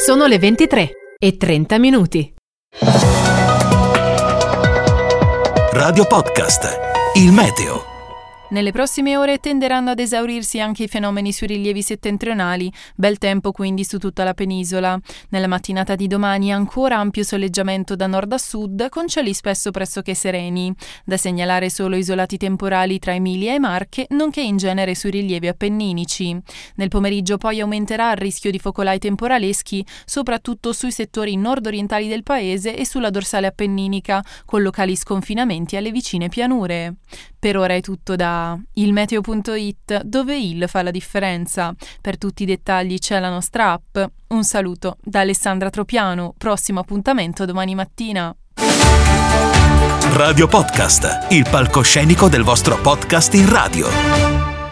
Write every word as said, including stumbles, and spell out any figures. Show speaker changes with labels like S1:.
S1: Sono le ventitré e trenta minuti.
S2: Radio Podcast, il meteo.
S3: Nelle prossime ore tenderanno ad esaurirsi anche i fenomeni sui rilievi settentrionali, bel tempo quindi su tutta la penisola. Nella mattinata di domani ancora ampio soleggiamento da nord a sud, con cieli spesso pressoché sereni. Da segnalare solo isolati temporali tra Emilia e Marche, nonché in genere sui rilievi appenninici. Nel pomeriggio poi aumenterà il rischio di focolai temporaleschi, soprattutto sui settori nord-orientali del paese e sulla dorsale appenninica, con locali sconfinamenti alle vicine pianure. Per ora è tutto da il meteo punto it, dove il fa la differenza. Per tutti i dettagli c'è la nostra app. Un saluto da Alessandra Tropiano, prossimo appuntamento domani mattina.
S2: Radio Podcast, il palcoscenico del vostro podcast in radio.